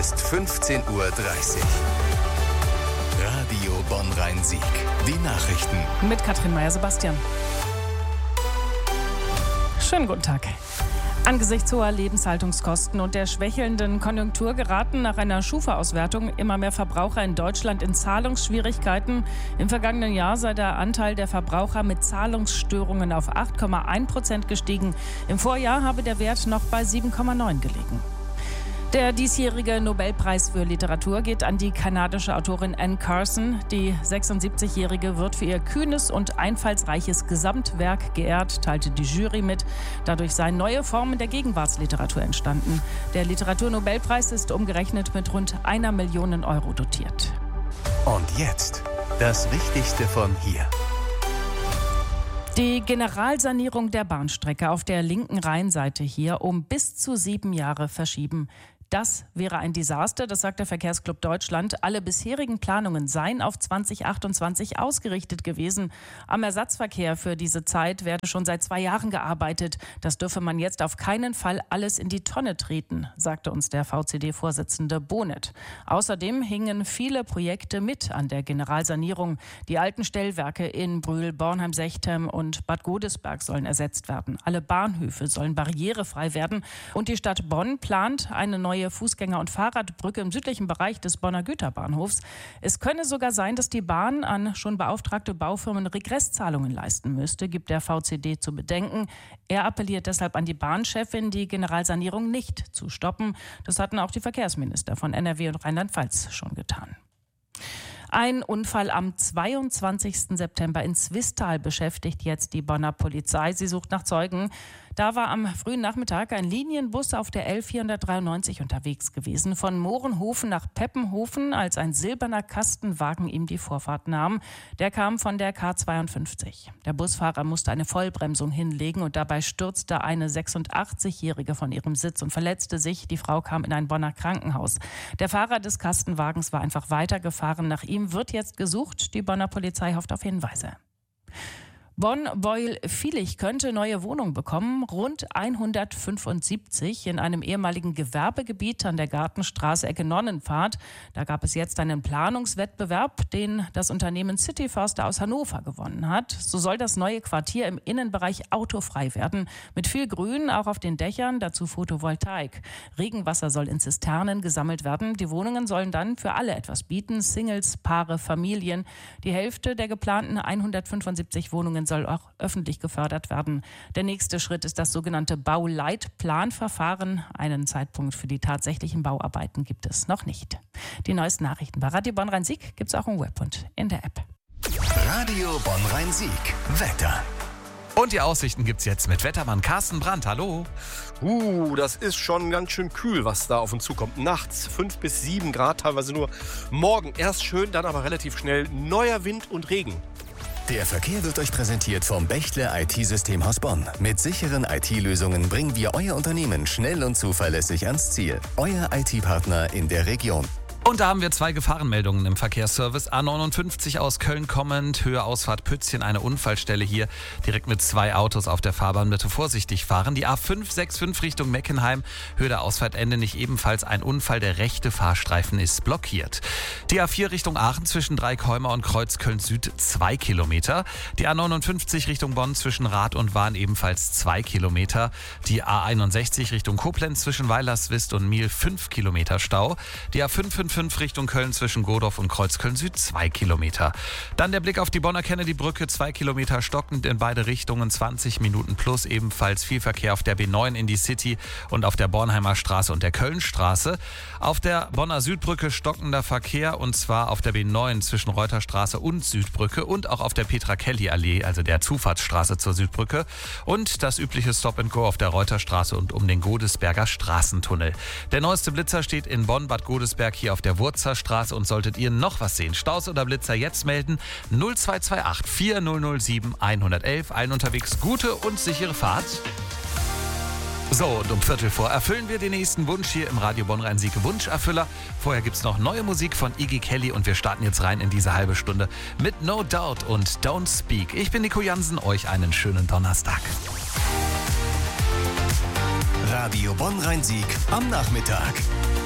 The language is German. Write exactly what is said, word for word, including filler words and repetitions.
ist fünfzehn Uhr dreißig. Radio Bonn-Rhein-Sieg. Die Nachrichten. Mit Katrin Meyer-Sebastian. Schönen guten Tag. Angesichts hoher Lebenshaltungskosten und der schwächelnden Konjunktur geraten nach einer Schufa-Auswertung immer mehr Verbraucher in Deutschland in Zahlungsschwierigkeiten. Im vergangenen Jahr sei der Anteil der Verbraucher mit Zahlungsstörungen auf acht Komma eins Prozent gestiegen. Im Vorjahr habe der Wert noch bei sieben Komma neun gelegen. Der diesjährige Nobelpreis für Literatur geht an die kanadische Autorin Anne Carson. Die sechsundsiebzigjährige wird für ihr kühnes und einfallsreiches Gesamtwerk geehrt, teilte die Jury mit. Dadurch seien neue Formen der Gegenwartsliteratur entstanden. Der Literaturnobelpreis ist umgerechnet mit rund einer Million Euro dotiert. Und jetzt das Wichtigste von hier. Die Generalsanierung der Bahnstrecke auf der linken Rheinseite hier um bis zu sieben Jahre verschieben. Das wäre ein Desaster, das sagt der Verkehrsclub Deutschland. Alle bisherigen Planungen seien auf zwanzig achtundzwanzig ausgerichtet gewesen. Am Ersatzverkehr für diese Zeit werde schon seit zwei Jahren gearbeitet. Das dürfe man jetzt auf keinen Fall alles in die Tonne treten, sagte uns der V C D-Vorsitzende Bonet. Außerdem hingen viele Projekte mit an der Generalsanierung. Die alten Stellwerke in Brühl, Bornheim-Sechtem und Bad Godesberg sollen ersetzt werden. Alle Bahnhöfe sollen barrierefrei werden. Und die Stadt Bonn plant eine neue Fußgänger- und Fahrradbrücke im südlichen Bereich des Bonner Güterbahnhofs. Es könne sogar sein, dass die Bahn an schon beauftragte Baufirmen Regresszahlungen leisten müsste, gibt der V C D zu bedenken. Er appelliert deshalb an die Bahnchefin, die Generalsanierung nicht zu stoppen. Das hatten auch die Verkehrsminister von N R W und Rheinland-Pfalz schon getan. Ein Unfall am zweiundzwanzigsten September in Zwistal beschäftigt jetzt die Bonner Polizei. Sie sucht nach Zeugen. Da war am frühen Nachmittag ein Linienbus auf der L vierhundertdreiundneunzig unterwegs gewesen, von Mohrenhofen nach Peppenhofen, als ein silberner Kastenwagen ihm die Vorfahrt nahm. Der kam von der K zweiundfünfzig. Der Busfahrer musste eine Vollbremsung hinlegen und dabei stürzte eine sechsundachtzigjährige von ihrem Sitz und verletzte sich. Die Frau kam in ein Bonner Krankenhaus. Der Fahrer des Kastenwagens war einfach weitergefahren. Nach ihm wird jetzt gesucht. Die Bonner Polizei hofft auf Hinweise. Bonn-Beuel-Vilich könnte neue Wohnungen bekommen, rund hundertfünfundsiebzig in einem ehemaligen Gewerbegebiet an der Gartenstraße Ecke Nonnenpfad. Da gab es jetzt einen Planungswettbewerb, den das Unternehmen City Förster aus Hannover gewonnen hat. So soll das neue Quartier im Innenbereich autofrei werden, mit viel Grün, auch auf den Dächern, dazu Photovoltaik. Regenwasser soll in Zisternen gesammelt werden. Die Wohnungen sollen dann für alle etwas bieten, Singles, Paare, Familien. Die Hälfte der geplanten hundertfünfundsiebzig Wohnungen soll auch öffentlich gefördert werden. Der nächste Schritt ist das sogenannte Bauleitplanverfahren. Einen Zeitpunkt für die tatsächlichen Bauarbeiten gibt es noch nicht. Die neuesten Nachrichten bei Radio Bonn-Rhein-Sieg gibt es auch im Web und in der App. Radio Bonn-Rhein-Sieg. Wetter. Und die Aussichten gibt's jetzt mit Wettermann Carsten Brandt. Hallo. Uh, das ist schon ganz schön kühl, was da auf uns zukommt. Nachts fünf bis sieben Grad, teilweise nur. Morgen erst schön, dann aber relativ schnell neuer Wind und Regen. Der Verkehr wird euch präsentiert vom Bechtle I T-Systemhaus Bonn. Mit sicheren I T-Lösungen bringen wir euer Unternehmen schnell und zuverlässig ans Ziel. Euer I T-Partner in der Region. Und da haben wir zwei Gefahrenmeldungen im Verkehrsservice. A neunundfünfzig aus Köln kommend, Höhe Ausfahrt Pützchen, eine Unfallstelle hier, direkt mit zwei Autos auf der Fahrbahn. Bitte vorsichtig fahren. Die A fünf sechs fünf Richtung Meckenheim, Höhe der Ausfahrtende nicht ebenfalls ein Unfall. Der rechte Fahrstreifen ist blockiert. Die A vier Richtung Aachen zwischen Dreikholmer und Kreuz Köln Süd zwei Kilometer. Die A neunundfünfzig Richtung Bonn zwischen Rath und Wahn ebenfalls zwei Kilometer. Die A einundsechzig Richtung Koblenz zwischen Weilerswist und Miel fünf Kilometer Stau. Die A fünf fünf fünf Richtung Köln zwischen Godorf und Kreuzköln Süd zwei Kilometer. Dann der Blick auf die Bonner Kennedy-Brücke, zwei Kilometer stockend in beide Richtungen, zwanzig Minuten plus, ebenfalls viel Verkehr auf der B neun in die City und auf der Bornheimer Straße und der Kölnstraße. Auf der Bonner Südbrücke stockender Verkehr, und zwar auf der B neun zwischen Reuterstraße und Südbrücke und auch auf der Petra-Kelly-Allee, also der Zufahrtsstraße zur Südbrücke, und das übliche Stop-and-Go auf der Reuterstraße und um den Godesberger Straßentunnel. Der neueste Blitzer steht in Bonn-Bad Godesberg hier auf der Wurzerstraße, und solltet ihr noch was sehen, Staus oder Blitzer, jetzt melden null zwei zwei acht vier null null sieben eins eins eins. Allen unterwegs gute und sichere Fahrt. So, und um Viertel vor erfüllen wir den nächsten Wunsch hier im Radio Bonn-Rhein-Sieg Wunscherfüller. Vorher gibt's noch neue Musik von Iggy Kelly und wir starten jetzt rein in diese halbe Stunde mit No Doubt und Don't Speak. Ich bin Nico Jansen, euch einen schönen Donnerstag. Radio Bonn-Rhein-Sieg am Nachmittag.